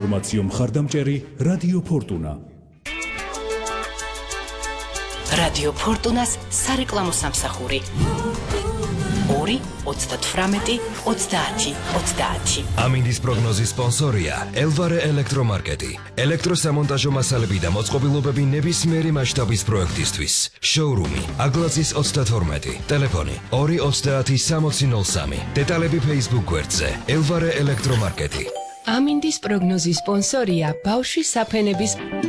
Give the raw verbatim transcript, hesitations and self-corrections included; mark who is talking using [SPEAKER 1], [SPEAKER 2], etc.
[SPEAKER 1] ინფორმაციო მხარდამჭერი რადიო ფორტუნა.
[SPEAKER 2] რადიო ფორტუნას სარეკლამო სამსახური ორი ოცდათვრამეტი ოცდაათი ოცდაათი.
[SPEAKER 3] ამინდის პროგნოზის სპონსორია ელვარე ელექტრომარკეტი. ელექტროსამონტაჟო მასალები და მოწყობილობები ნებისმიერი მასშტაბის პროექტისთვის. შოურუმი აგლაძის ოცდათორმეტი. ტელეფონი ორი ოცდაათი სამოცი ნოლ სამი. დეტალები Facebook გვერდზე ელვარე ელექტრომარკეტი.
[SPEAKER 2] ამინდის პროგნოზის სპონსორია ბავშვის საფენების